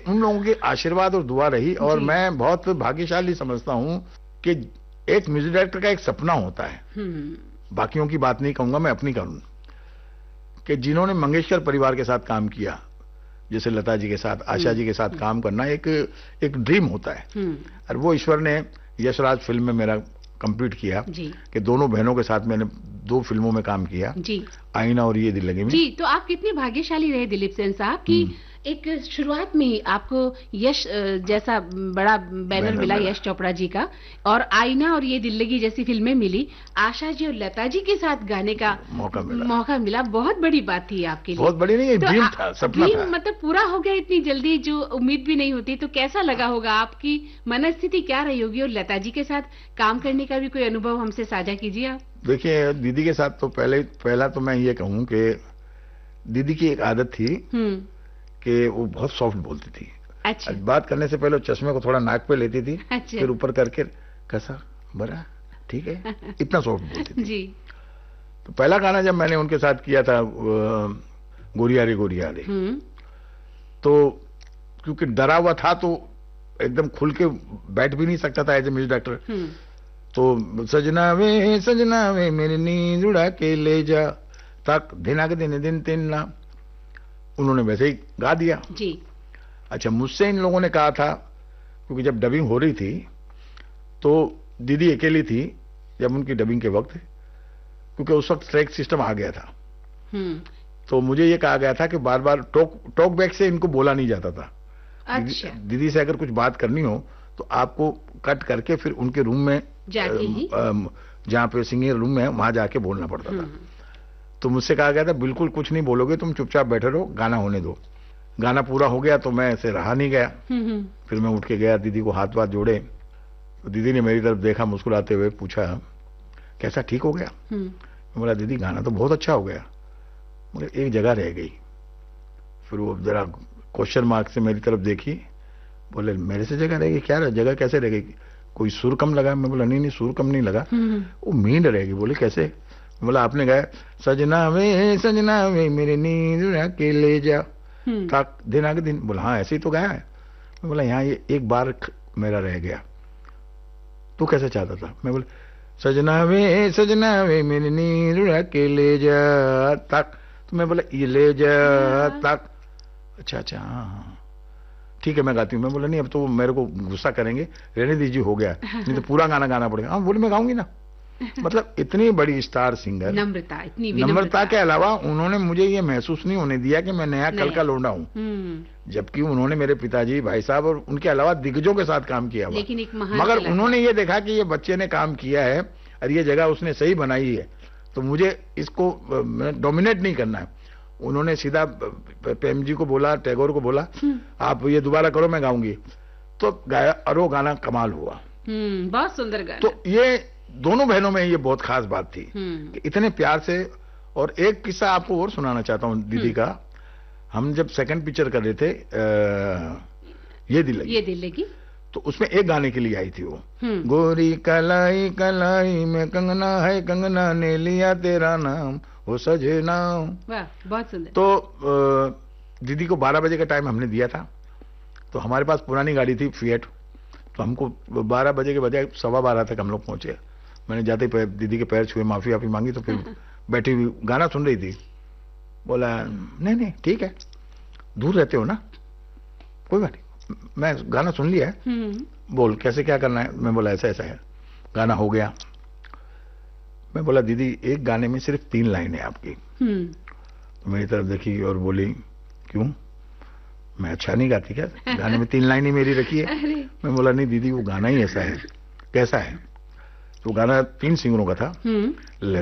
उन लोगों के आशीर्वाद और दुआ रही, और मैं बहुत भाग्यशाली समझता हूं कि एक म्यूजिक डायरेक्टर का एक सपना होता है, बाकियों की बात नहीं कहूंगा, मैं अपनी करूं, कि जिन्होंने मंगेशकर परिवार के साथ काम किया, जैसे लता जी के साथ, आशा जी के साथ काम करना एक ड्रीम होता है। और वो ईश्वर ने यशराज फिल्म में मेरा कंप्लीट किया कि दोनों बहनों के साथ मैंने 2 फिल्मों में काम किया जी, आईना और ये दिल लगी में। जी, तो आप कितने भाग्यशाली रहे दिलीप सेन साहब कि एक शुरुआत में ही आपको यश जैसा बड़ा बैनर मिला यश चोपड़ा जी का, और आईना और ये दिल लगी जैसी फिल्में मिली, आशा जी और लता जी के साथ गाने का मौका मिला। बहुत बड़ी बात थी आपके लिए। बहुत बड़ी नहीं, ड्रीम था, सपना था। मतलब पूरा हो गया इतनी जल्दी, जो उम्मीद भी नहीं होती। तो कैसा लगा होगा, आपकी मनस्थिति क्या रही होगी, और लता जी के साथ काम करने का भी कोई अनुभव हमसे साझा कीजिए आप। देखिए, दीदी के साथ तो पहला तो मैं ये कहूँ कि दीदी की एक आदत थी कि वो बहुत सॉफ्ट बोलती थी। अच्छा। बात करने से पहले चश्मे को थोड़ा नाक पे लेती थी। अच्छा। फिर ऊपर करके कैसा बड़ा ठीक है, इतना सॉफ्ट बोलती थी जी। तो पहला गाना जब मैंने उनके साथ किया था गोरिया रे, तो क्योंकि डरा हुआ था तो एकदम खुल के बैठ भी नहीं सकता था एज ए म्यूजिक डायरेक्टर। तो सजना वे मेरी नींद उड़ा के ले जा तक दिना के दिन तिन्ना, उन्होंने वैसे ही गा दिया जी। अच्छा, मुझसे इन लोगों ने कहा था, क्योंकि जब डबिंग हो रही थी तो दीदी अकेली थी जब उनकी डबिंग के वक्त, क्योंकि उस वक्त ट्रैक सिस्टम आ गया था। तो मुझे ये कहा गया था कि बार बार टॉक बैक से इनको बोला नहीं जाता था। अच्छा। दीदी से अगर कुछ बात करनी हो तो आपको कट करके फिर उनके रूम में जहाँ पे सिंगिंग रूम है वहां जाके बोलना पड़ता था। तो मुझसे कहा गया था बिल्कुल कुछ नहीं बोलोगे, तुम चुपचाप बैठे रहो, गाना होने दो। गाना पूरा हो गया तो मैं ऐसे रहा नहीं गया। फिर मैं उठ के गया, दीदी को हाथ जोड़े, तो दीदी ने मेरी तरफ देखा, मुस्कुराते हुए पूछा कैसा, ठीक हो गया? मैं बोला दीदी गाना तो बहुत अच्छा हो गया, मगर एक जगह रह गई। फिर वो जरा क्वेश्चन मार्क से मेरी तरफ देखी, बोले मेरे से जगह रह गई? क्या जगह कैसे रह गई? कोई सुर कम लगा? मैं बोला नहीं सुर कम नहीं लगा, वो मींड रहेगी। बोले कैसे? बोला आपने गाया सजना वे मेरी नींद उड़ा के ले जा तक दिन आगे दिन। बोला हाँ ऐसे ही तो गाया है। मैं बोला यहाँ ये एक बार मेरा रह गया, तू कैसे चाहता था? मैं बोला सजना वे मेरी नींद उड़ा के ले जा तक। तो मैं बोला ये ले जा तक। अच्छा हाँ ठीक है मैं गाती हूँ। मैं बोला नहीं अब तो मेरे को गुस्सा करेंगे, रहने दीजिए हो गया, नहीं तो पूरा गाना गाना पड़ेगा। हाँ बोले मैं गाऊंगी ना। मतलब इतनी बड़ी स्टार सिंगर, नम्रता के अलावा उन्होंने मुझे ये महसूस नहीं होने दिया कि मैं नया कल का लौंडा हूँ। जबकि उन्होंने मेरे पिताजी, भाई साहब और उनके अलावा दिग्गजों के साथ काम किया हुआ, मगर उन्होंने ये देखा कि ये बच्चे ने काम किया है और ये जगह उसने सही बनाई है, तो मुझे इसको डोमिनेट नहीं करना है। उन्होंने सीधा प्रेम जी को बोला, टैगोर को बोला आप ये दोबारा करो मैं गाऊंगी, तो गाया और वो गाना कमाल हुआ। बहुत सुंदर गाना। तो ये दोनों बहनों में ये बहुत खास बात थी कि इतने प्यार से। और एक किस्सा आपको और सुनाना चाहता हूँ दीदी का। हम जब सेकंड पिक्चर कर रहे थे ये दिल लगी, तो उसमें एक गाने के लिए आई थी वो, गोरी कलाई कलाई में कंगना है, कंगना ने लिया तेरा नाम वो सजना। वाह बहुत सुंदर। तो दीदी को 12 बजे का टाइम हमने दिया था, तो हमारे पास पुरानी गाड़ी थी फिएट, तो हमको 12 बजे के बजाय 12:15 तक हम लोग पहुंचे। मैंने जाते ही दीदी के पैर छुए, माफी मांगी, तो फिर बैठी हुई गाना सुन रही थी। बोला नहीं ठीक है, दूर रहते हो ना, कोई बात नहीं, मैं गाना सुन लिया है, बोल कैसे क्या करना है। मैं बोला ऐसा है। गाना हो गया। मैं बोला दीदी एक गाने में सिर्फ 3 लाइन है आपकी। तो मेरी तरफ देखी और बोली क्यों, मैं अच्छा नहीं गाती क्या? गाने में 3 लाइन ही मेरी रखी है। मैं बोला नहीं दीदी वो गाना ही ऐसा है। कैसा है? तो गाना 3 सिंगरों का था।